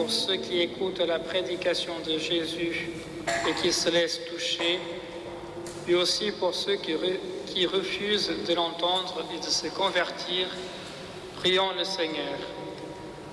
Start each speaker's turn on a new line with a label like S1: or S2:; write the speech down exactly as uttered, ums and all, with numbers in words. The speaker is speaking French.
S1: pour ceux qui écoutent la prédication de Jésus et qui se laissent toucher, et aussi pour ceux qui, re, qui refusent de l'entendre et de se convertir. Prions le Seigneur.